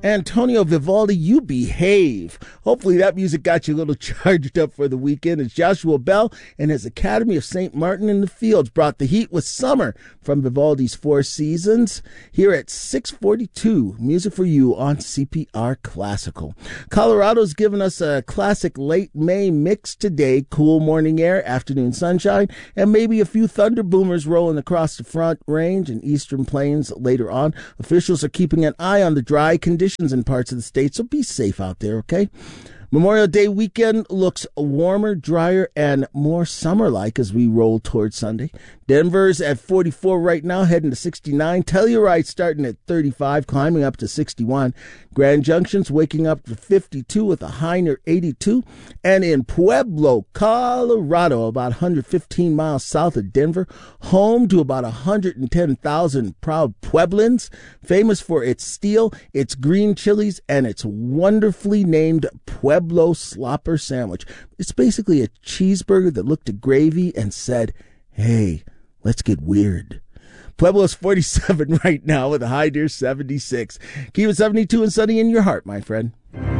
Antonio Vivaldi, you behave. Hopefully that music got you a little charged up for the weekend. As Joshua Bell and his Academy of St. Martin in the Fields brought the heat with Summer from Vivaldi's Four Seasons here at 6:42. Music for you on CPR Classical. Colorado's given us a classic late May mix today. Cool morning air, afternoon sunshine, and maybe a few thunder boomers rolling across the Front Range and Eastern Plains later on. Officials are keeping an eye on the dry conditions in parts of the state, so be safe out there, okay? Memorial Day weekend looks warmer, drier, and more summer-like as we roll towards Sunday. Denver's at 44 right now, heading to 69. Telluride starting at 35, climbing up to 61. Grand Junction's waking up to 52 with a high near 82. And in Pueblo, Colorado, about 115 miles south of Denver, home to about 110,000 proud Pueblans, famous for its steel, its green chilies, and its wonderfully named Pueblo Slopper sandwich. It's basically a cheeseburger that looked at gravy and said, hey, let's get weird. Pueblo's 47 right now with a high near 76. Keep it 72 and sunny in your heart, my friend.